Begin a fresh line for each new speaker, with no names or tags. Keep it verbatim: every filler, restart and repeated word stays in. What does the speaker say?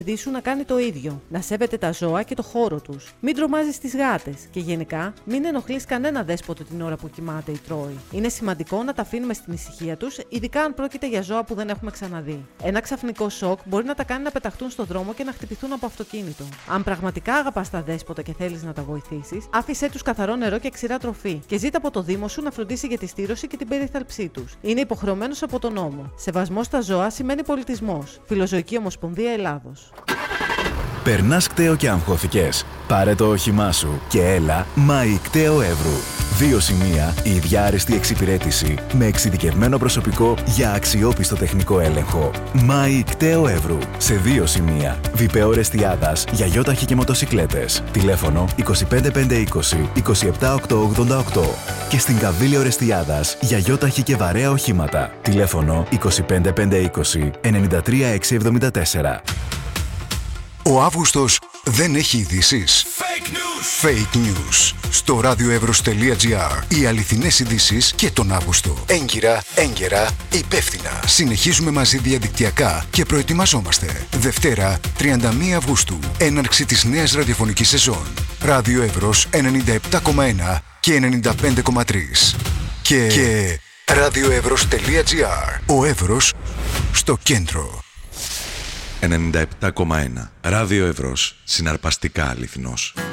παιδί σου να κάνει το ίδιο, να σέβεται τα ζώα και το χώρο τους. Μην τρομάζεις τις γάτες και γενικά μην ενοχλείς κανένα δέσποτο την ώρα που κοιμάται ή τρώει. Είναι σημαντικό να τα αφήνουμε στην ησυχία τους, ειδικά αν πρόκειται για ζώα που δεν έχουμε ξαναδεί. Ένα ξαφνικό σοκ μπορεί να τα κάνει να πεταχτούν στο δρόμο και να χτυπηθούν από αυτοκίνητο. Αν πραγματικά αγαπάς τα δέσποτα και θέλεις να τα βοηθήσεις, άφησέ τους καθαρό νερό και ξηρά τροφή και ζήτα από το Δήμο σου να φροντίσει για τη στήρωση και την περίθαλψή τους. Είναι υποχρεωμένος από τον νόμο. Σεβασμός στα ζώα σημαίνει πολιτισμός. Φιλοζωική Ομοσπονδία Ελλάδος.
Περνάς κταίο και αγχώθηκες? Πάρε το όχημά σου και έλα Μάη Κταίο Εύρου. Δύο σημεία, η ίδια άριστη εξυπηρέτηση με εξειδικευμένο προσωπικό για αξιόπιστο τεχνικό έλεγχο. Μάη Κταίο Εύρου. Σε δύο σημεία. Βιπέο Ρεστιάδας για γιόταχη και μοτοσικλέτες. Τηλέφωνο είκοσι πέντε πεντακόσια είκοσι είκοσι επτά οκτακόσια ογδόντα οκτώ. Και στην Καβίλιο Ρεστιάδας για γιόταχη και βαρέα οχήματα. Τηλέφωνο είκοσι πέντε πεντακόσια είκοσι ενενήντα τρία εξακόσια εβδομήντα τέσσερα.
Ο Αύγουστος δεν έχει ειδήσεις. Fake news. Fake news. Στο ραδιοεύρος τελεία τζι άρ. Οι αληθινές ειδήσεις και τον Αύγουστο. Έγκυρα, έγκαιρα, υπεύθυνα. Συνεχίζουμε μαζί διαδικτυακά και προετοιμαζόμαστε. Δευτέρα, τριάντα μία Αυγούστου. Έναρξη της νέας ραδιοφωνικής σεζόν. Ραδιοεύρος ενενήντα επτά κόμμα ένα και ενενήντα πέντε κόμμα τρία. Και, και ραδιοεύρος τελεία τζι άρ. Ο Εύρος στο κέντρο.
ενενήντα επτά κόμμα ένα. Ράδιο Εύρος. Συναρπαστικά αληθινός.